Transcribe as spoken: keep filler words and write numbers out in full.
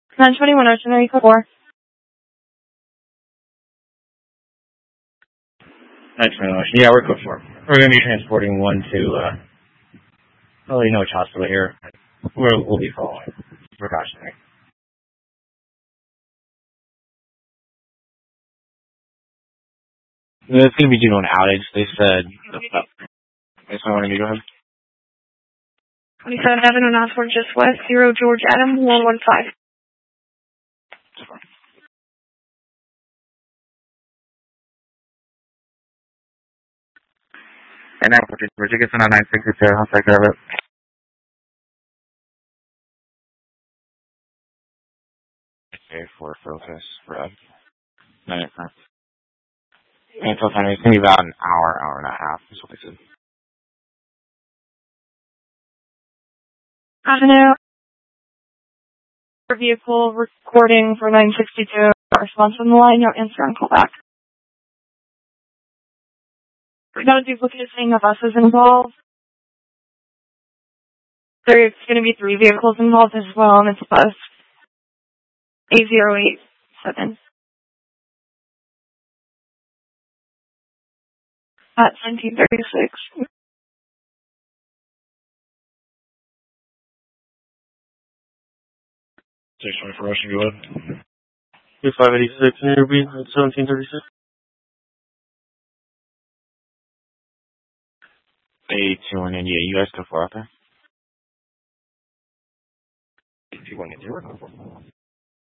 nine twenty-one Ocean, are you code four? nine twenty-one Ocean, yeah, we're code four. We're going to be transporting one to, uh, Holy Noach Hospital here. We'll, we'll be following. Precautionary. It's going to be due to an outage. They said. Oh, that's what I wanted to go ahead. twenty-seven Avenue, Northward, just west, zero George Adam, one one five. And now, Virginia on nine sixty-two. I'll take care of it. Okay, for focus, Red. nine o'clock. Until time, it's going to be about an hour, hour and a half, is what they said. Avenue. Vehicle recording for nine sixty-two. Response from the line, no answer on callback. We got a duplicate saying of buses involved. There's going to be three vehicles involved as well, and it's bus A zero eight seven. At nineteen thirty-six. six twenty-four Ocean, go ahead. two five eighty-six, near B, seventeen thirty-six. A two one India, you guys go far out there? two one India, we're going for